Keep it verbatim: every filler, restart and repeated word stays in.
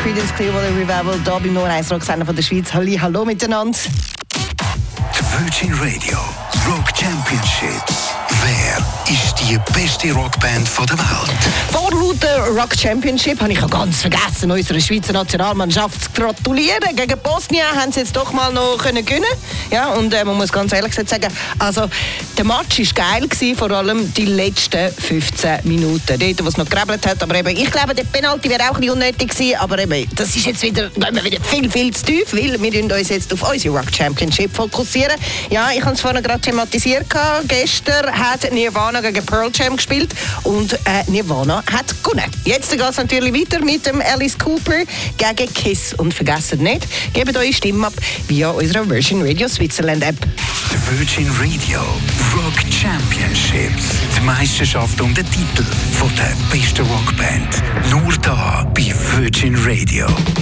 Creedence Clearwater Revival, hier beim Nummer eins Rocksender von der Schweiz. Halli, hallo miteinander. Die Virgin Radio Rock Championship. Wer ist die beste Rockband der Welt? Vor lauter Rock Championship habe ich ja ganz vergessen, unserer Schweizer Nationalmannschaft zu gratulieren. Gegen Bosnien haben sie jetzt doch mal noch können gewinnen. Ja, und äh, man muss ganz ehrlich sagen, also der Match war geil gewesen, vor allem die letzten fünfzehn Minuten. Dort, wo es noch gerebelt hat. Aber eben, ich glaube, der Penalty wäre auch ein bisschen unnötig gewesen. Aber eben, das ist jetzt wieder, wir wieder viel, viel zu tief, weil wir uns jetzt auf unsere Rock Championship fokussieren. Ja, ich habe es vorhin gerade thematisiert. Gestern hat Nirvana gegen Pearl Jam gespielt und äh, Nirvana hat gewonnen. Jetzt geht es natürlich weiter mit dem Alice Cooper gegen Kiss. Und vergesst nicht, gebt eure Stimme ab via unserer Virgin Radio Switzerland App. Die Virgin Radio Rock Championships. Die Meisterschaft um den Titel von der besten Rockband. Nur da bei Virgin Radio.